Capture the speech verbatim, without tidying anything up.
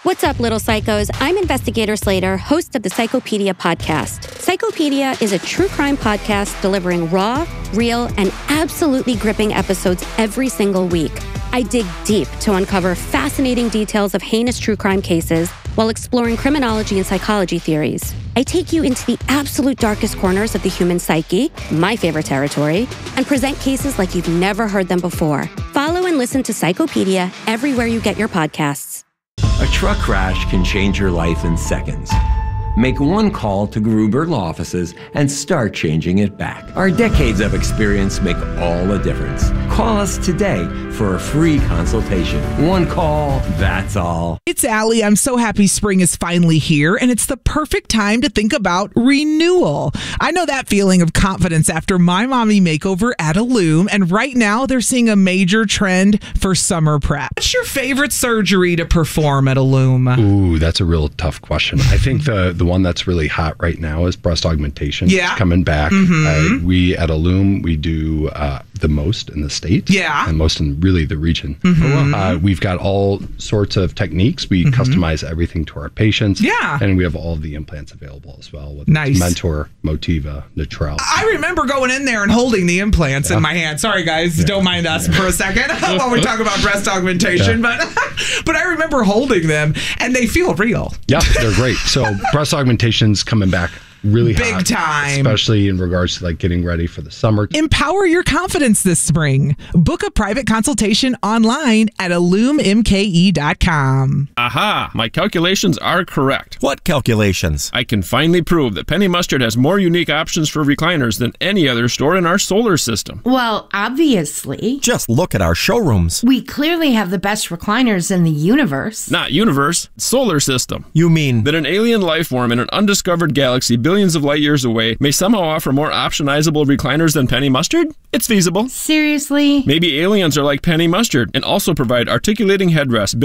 What's up, little psychos? I'm Investigator Slater, host of the Psychopedia podcast. Psychopedia is a true crime podcast delivering raw, real, and absolutely gripping episodes every single week. I dig deep to uncover fascinating details of heinous true crime cases while exploring criminology and psychology theories. I take you into the absolute darkest corners of the human psyche, my favorite territory, and present cases like you've never heard them before. Follow and listen to Psychopedia everywhere you get your podcasts. A truck crash can change your life in seconds. Make one call to Gruber Law Offices and start changing it back. Our decades of experience make all the difference. Call us today for a free consultation. One call, that's all. It's Allie. I'm so happy spring is finally here, and it's the perfect time to think about renewal. I know that feeling of confidence after my mommy makeover at Illume, and right now they're seeing a major trend for summer prep. What's your favorite surgery to perform at Illume? Ooh, that's a real tough question. I think the the one that's really hot right now is breast augmentation. Yeah. It's coming back. Mm-hmm. Uh, we at Illume, we do uh, the most in the state. Yeah. And most in really the region. Mm-hmm. Uh, we've got all sorts of techniques. We mm-hmm. customize everything to our patients. Yeah. And we have all of the implants available as well. With nice. Mentor, Motiva, Natrel. I remember going in there and holding the implants yeah. in my hand. Sorry, guys. Yeah. Don't mind us yeah. for a second while we talk about breast augmentation. Yeah. But, but I remember holding them, and they feel real. Yeah, they're great. So breast augmentation's coming back really big hot, time, especially in regards to like getting ready for the summer. Empower your confidence this spring. Book a private consultation online at illume m k e dot com. Aha, my calculations are correct. What calculations? I can finally prove that Penny Mustard has more unique options for recliners than any other store in our solar system. Well, obviously. Just look at our showrooms. We clearly have the best recliners in the universe. Not universe, solar system. You mean that an alien life form in an undiscovered galaxy billions of light years away may somehow offer more optionizable recliners than Penny Mustard? It's feasible. Seriously? Maybe aliens are like Penny Mustard and also provide articulating headrests